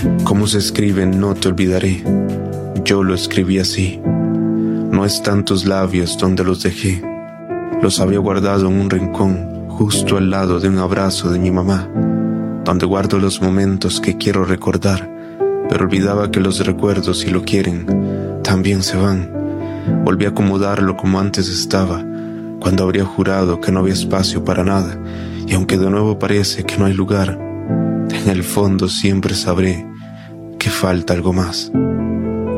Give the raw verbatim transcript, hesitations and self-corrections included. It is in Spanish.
Cómo se escribe no te olvidaré, yo lo escribí así. No están tus labios donde los dejé, los había guardado en un rincón, justo al lado de un abrazo de mi mamá, donde guardo los momentos que quiero recordar, pero olvidaba que los recuerdos, si lo quieren, también se van. Volví a acomodarlo como antes estaba, cuando habría jurado que no había espacio para nada, y aunque de nuevo parece que no hay lugar, en el fondo siempre sabré que falta algo más.